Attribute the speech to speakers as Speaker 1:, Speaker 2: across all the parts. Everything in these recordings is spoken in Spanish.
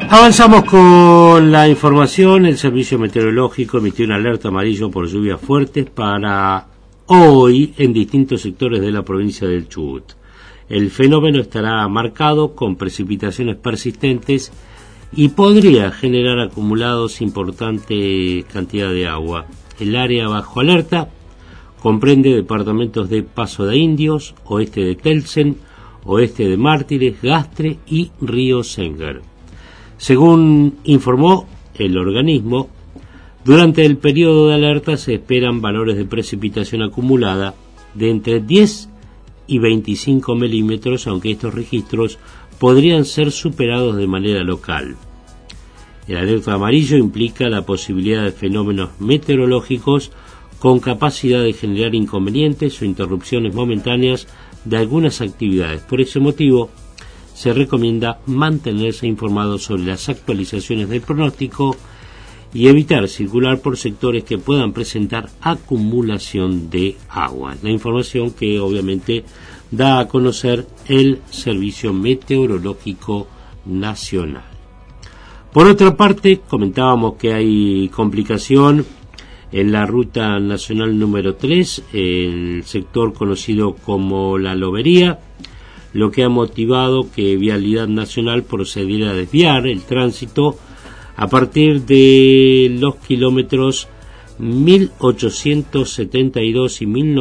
Speaker 1: Avanzamos con la información. El Servicio Meteorológico emitió una alerta amarillo por lluvias fuertes para hoy en distintos sectores de la provincia del Chubut. El fenómeno estará marcado con precipitaciones persistentes y podría generar acumulados importante cantidad de agua. El área bajo alerta comprende departamentos de Paso de Indios, oeste de Telsen, oeste de Mártires, Gastre y Río Sengar. Según informó el organismo, durante el periodo de alerta se esperan valores de precipitación acumulada de entre 10 y 25 milímetros, aunque estos registros podrían ser superados de manera local. El alerta amarillo implica la posibilidad de fenómenos meteorológicos con capacidad de generar inconvenientes o interrupciones momentáneas de algunas actividades. Por ese motivo, se recomienda mantenerse informado sobre las actualizaciones del pronóstico y evitar circular por sectores que puedan presentar acumulación de agua. La información que obviamente da a conocer el Servicio Meteorológico Nacional. Por otra parte, comentábamos que hay complicación en la ruta nacional número 3, el sector conocido como La Lobería, lo que ha motivado que Vialidad Nacional procediera a desviar el tránsito a partir de los kilómetros 1872 y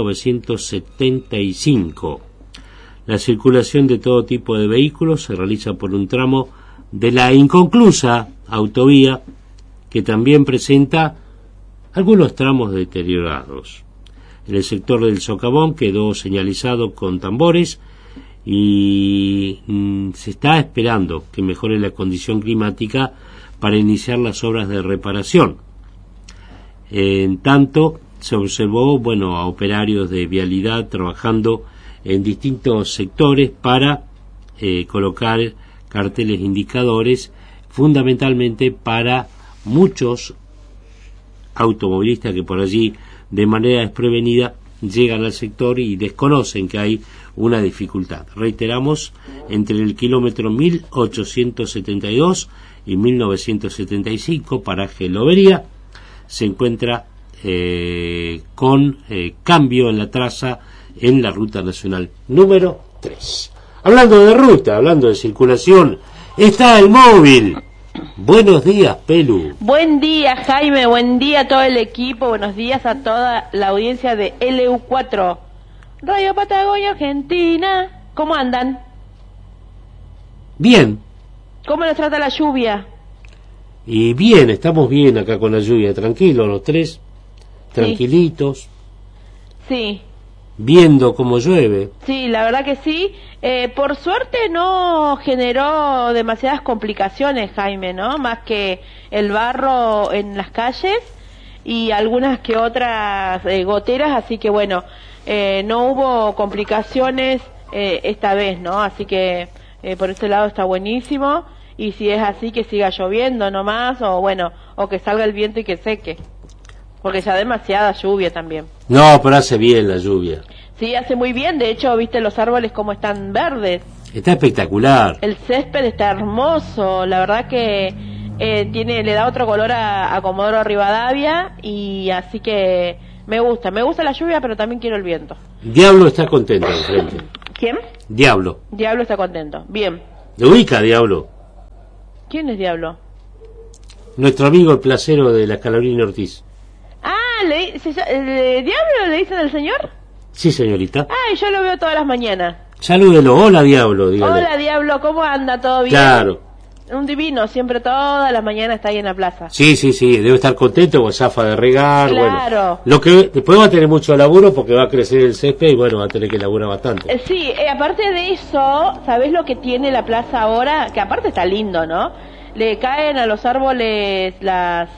Speaker 1: 1975. La circulación de todo tipo de vehículos se realiza por un tramo de la inconclusa autovía, que también presenta algunos tramos deteriorados. En el sector del Socavón quedó señalizado con tambores y se está esperando que mejore la condición climática para iniciar las obras de reparación. En tanto, se observó a operarios de vialidad trabajando en distintos sectores para colocar carteles indicadores, fundamentalmente para muchos automovilistas que por allí de manera desprevenida llegan al sector y desconocen que hay una dificultad. Reiteramos, entre el kilómetro 1872 y 1975, paraje Lobería, se encuentra con cambio en la traza en la ruta nacional número 3. Hablando de ruta, hablando de circulación, está el móvil. Buenos días, Pelu.
Speaker 2: Buen día, Jaime, buen día a todo el equipo, buenos días a toda la audiencia de LU4, Radio Patagonia Argentina. ¿Cómo andan?
Speaker 1: Bien.
Speaker 2: ¿Cómo nos trata la lluvia?
Speaker 1: Y bien, estamos bien acá con la lluvia, tranquilos los tres, tranquilitos.
Speaker 2: Sí.
Speaker 1: Viendo cómo llueve.
Speaker 2: Sí, la verdad que sí. Por suerte no generó demasiadas complicaciones, Jaime, ¿no? Más que el barro en las calles y algunas que otras goteras, así que bueno, no hubo complicaciones esta vez, ¿no? Así que por ese lado está buenísimo, y si es así, que siga lloviendo nomás, o que salga el viento y que seque, porque ya demasiada lluvia también.
Speaker 1: No, pero hace bien la lluvia.
Speaker 2: Sí, hace muy bien. De hecho, viste los árboles como están verdes.
Speaker 1: Está espectacular.
Speaker 2: El césped está hermoso. La verdad que le da otro color a Comodoro Rivadavia, y así que me gusta la lluvia, pero también quiero el viento.
Speaker 1: Diablo está contento enfrente.
Speaker 2: ¿Quién?
Speaker 1: Diablo.
Speaker 2: Diablo está contento. Bien.
Speaker 1: ¿Lo ubica, Diablo?
Speaker 2: ¿Quién es Diablo?
Speaker 1: Nuestro amigo el placero de la Escalabrini Ortiz.
Speaker 2: ¿Diablo le dicen al señor?
Speaker 1: Sí, señorita.
Speaker 2: Ay, yo lo veo todas las mañanas.
Speaker 1: Salúdelo. Hola, Diablo, dígale.
Speaker 2: Hola, Diablo, ¿cómo anda? ¿Todo bien?
Speaker 1: Claro.
Speaker 2: Un divino, siempre todas las mañanas está ahí en la plaza.
Speaker 1: Sí, debe estar contento con zafa de regar.
Speaker 2: Claro.
Speaker 1: Bueno, lo que después va a tener mucho laburo porque va a crecer el césped y va a tener que laburar bastante.
Speaker 2: Sí, aparte de eso, ¿sabés lo que tiene la plaza ahora? Que aparte está lindo, ¿no? Le caen a los árboles las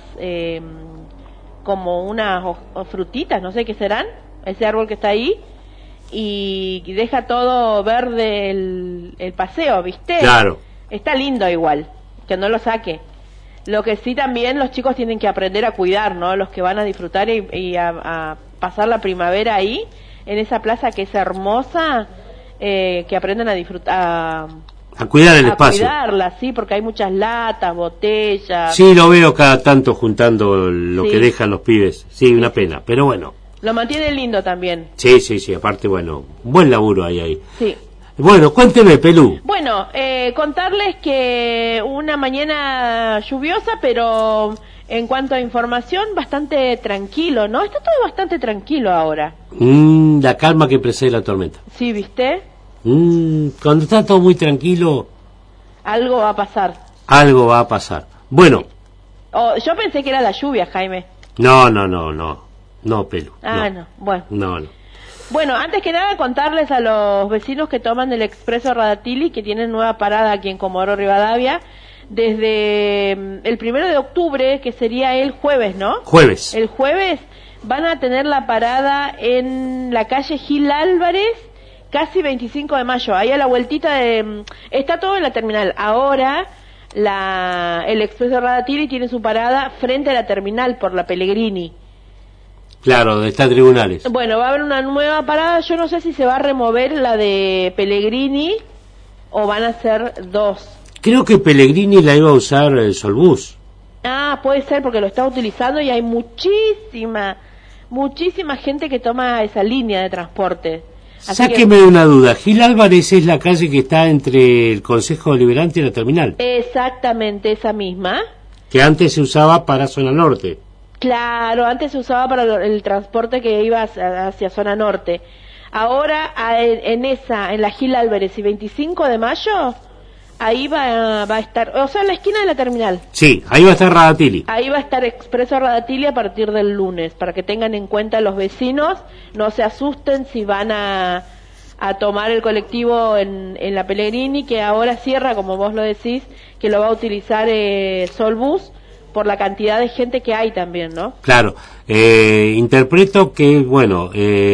Speaker 2: como unas frutitas, no sé qué serán, ese árbol que está ahí, y deja todo verde el paseo, ¿viste?
Speaker 1: Claro.
Speaker 2: Está lindo igual, que no lo saque. Lo que sí también los chicos tienen que aprender a cuidar, ¿no? Los que van a disfrutar y a pasar la primavera ahí, en esa plaza que es hermosa, que aprendan a disfrutar,
Speaker 1: A cuidar el
Speaker 2: a
Speaker 1: espacio.
Speaker 2: cuidarla, sí, porque hay muchas latas, botellas.
Speaker 1: Sí, lo veo cada tanto juntando lo
Speaker 2: Sí.
Speaker 1: que dejan los pibes. Sí, una pena, pero bueno.
Speaker 2: Lo mantiene lindo también.
Speaker 1: Sí, sí, sí, aparte, bueno, buen laburo hay ahí.
Speaker 2: Sí.
Speaker 1: Bueno, cuénteme, Pelú.
Speaker 2: Bueno, contarles que una mañana lluviosa, pero en cuanto a información, bastante tranquilo, ¿no? Está todo bastante tranquilo ahora.
Speaker 1: La calma que precede la tormenta.
Speaker 2: ¿Sí, viste?
Speaker 1: Cuando está todo muy tranquilo,
Speaker 2: Algo va a pasar.
Speaker 1: algo va a pasar. Bueno,
Speaker 2: Yo pensé que era la lluvia, Jaime.
Speaker 1: no, Pelú.
Speaker 2: No. Bueno.
Speaker 1: No.
Speaker 2: Bueno, antes que nada contarles a los vecinos que toman el Expreso Radatili que tienen nueva parada aquí en Comodoro Rivadavia desde el 1 de octubre, que sería el jueves, ¿no?
Speaker 1: Jueves.
Speaker 2: El jueves van a tener la parada en la calle Gil Álvarez, casi 25 de mayo, ahí a la vueltita de... Está todo en la terminal. Ahora el Expreso Radatili tiene su parada frente a la terminal por la Pellegrini.
Speaker 1: Claro, donde está Tribunales.
Speaker 2: Bueno, va a haber una nueva parada. Yo no sé si se va a remover la de Pellegrini o van a ser dos.
Speaker 1: Creo que Pellegrini la iba a usar el Solbus.
Speaker 2: Ah, puede ser porque lo está utilizando y hay muchísima gente que toma esa línea de transporte. Así
Speaker 1: Sáqueme de una duda. Gil Álvarez es la calle que está entre el Consejo Deliberante y la terminal.
Speaker 2: Exactamente, esa misma.
Speaker 1: Que antes se usaba para zona norte.
Speaker 2: Claro, antes se usaba para el transporte que iba hacia zona norte. Ahora en la Gil Álvarez y 25 de mayo, ahí va a estar, o sea, en la esquina de la terminal.
Speaker 1: Sí, ahí va a estar Radatili.
Speaker 2: Ahí va a estar Expreso Radatili a partir del lunes, para que tengan en cuenta los vecinos, no se asusten si van a tomar el colectivo en la Pellegrini, que ahora cierra, como vos lo decís, que lo va a utilizar Solbus, por la cantidad de gente que hay también, ¿no?
Speaker 1: Claro, interpreto que, bueno,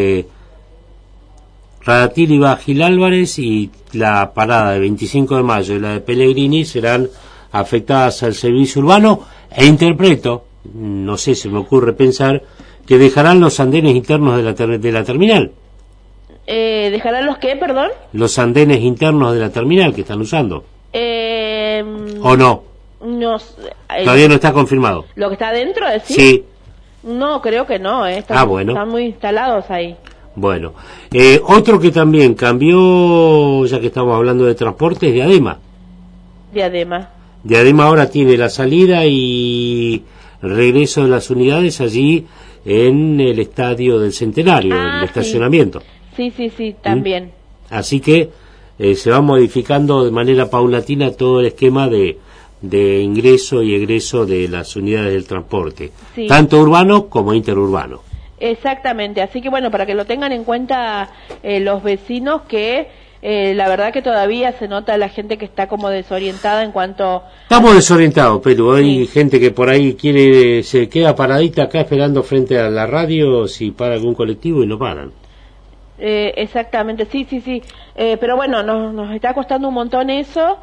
Speaker 1: Radatili va a Gil Álvarez y la parada de 25 de mayo y la de Pellegrini serán afectadas al servicio urbano, e interpreto, no sé, se me ocurre pensar, que dejarán los andenes internos de la terminal.
Speaker 2: ¿Dejarán los qué, perdón?
Speaker 1: Los andenes internos de la terminal que están usando. ¿O no?
Speaker 2: No,
Speaker 1: Todavía no está confirmado.
Speaker 2: ¿Lo que está adentro, decís?
Speaker 1: Sí.
Speaker 2: No, creo que no,
Speaker 1: Bueno.
Speaker 2: Están muy instalados ahí.
Speaker 1: Bueno, otro que también cambió, ya que estamos hablando de transporte, es Diadema. Diadema ahora tiene la salida y regreso de las unidades allí en el estadio del Centenario, en el estacionamiento.
Speaker 2: Sí, también.
Speaker 1: Así que se va modificando de manera paulatina todo el esquema de ingreso y egreso de las unidades del transporte, tanto urbano como interurbano.
Speaker 2: Exactamente, así que bueno, para que lo tengan en cuenta los vecinos, que la verdad que todavía se nota la gente que está como desorientada en cuanto...
Speaker 1: Estamos desorientados, pero hay gente que por ahí se queda paradita acá esperando frente a la radio si para algún colectivo y no paran.
Speaker 2: Exactamente, sí, pero bueno, nos está costando un montón eso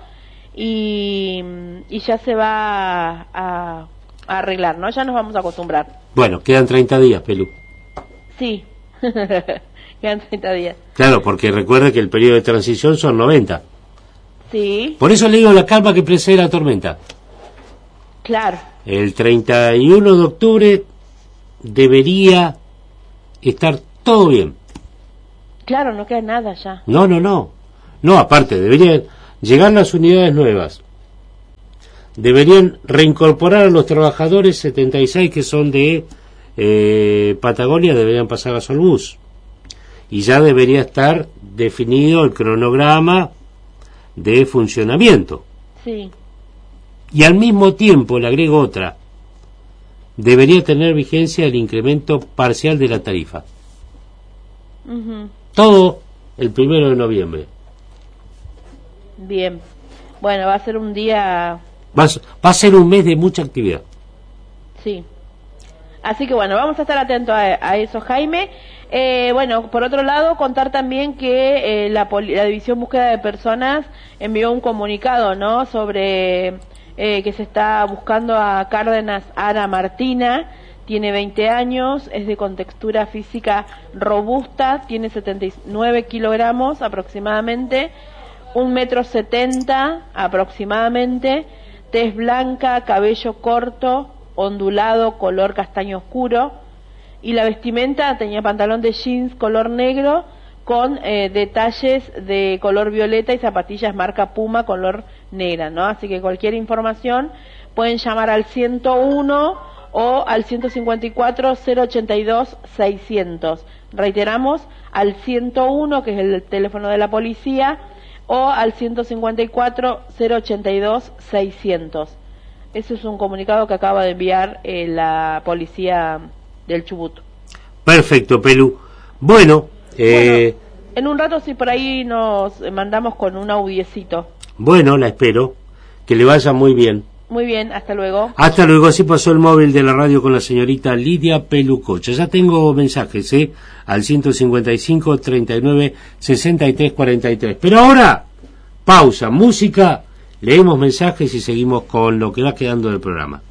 Speaker 2: y ya se va a arreglar, ¿no? Ya nos vamos a acostumbrar.
Speaker 1: Bueno, quedan 30 días, Pelú.
Speaker 2: Sí, quedan 30 días.
Speaker 1: Claro, porque recuerde que el periodo de transición son 90.
Speaker 2: Sí.
Speaker 1: Por eso le digo la calma que precede la tormenta.
Speaker 2: Claro.
Speaker 1: El 31 de octubre debería estar todo bien.
Speaker 2: Claro, no queda nada ya.
Speaker 1: No, aparte, deberían llegar las unidades nuevas. Deberían reincorporar a los trabajadores 76 que son de Patagonia, deberían pasar a Solbus. Y ya debería estar definido el cronograma de funcionamiento.
Speaker 2: Sí.
Speaker 1: Y al mismo tiempo, le agrego otra, debería tener vigencia el incremento parcial de la tarifa. Todo el 1 de noviembre.
Speaker 2: Bien. Bueno, va a ser un día...
Speaker 1: Va a ser un mes de mucha actividad.
Speaker 2: Sí. Así que bueno, vamos a estar atentos a eso, Jaime. Bueno, por otro lado, contar también que la División Búsqueda de Personas envió un comunicado, ¿no?, sobre que se está buscando a Cárdenas Ara Martina. Tiene 20 años, es de contextura física robusta, tiene 79 kilogramos aproximadamente, 1,70 m aproximadamente, tez blanca, cabello corto, ondulado, color castaño oscuro, y la vestimenta tenía pantalón de jeans color negro con detalles de color violeta y zapatillas marca Puma color negra, ¿no? Así que cualquier información pueden llamar al 101 o al 154-082-600. Reiteramos, al 101, que es el teléfono de la policía, o al 154-082-600. Ese es un comunicado que acaba de enviar la policía del Chubut.
Speaker 1: Perfecto, Pelu. Bueno,
Speaker 2: en un rato si por ahí nos mandamos con un audiecito.
Speaker 1: Bueno, la espero. Que le vaya muy bien.
Speaker 2: Muy bien, hasta luego.
Speaker 1: Hasta luego, así pasó el móvil de la radio con la señorita Lidia Pelucocha. Ya tengo mensajes, al 155 39 63 43. Pero ahora, pausa, música, leemos mensajes y seguimos con lo que va quedando del programa.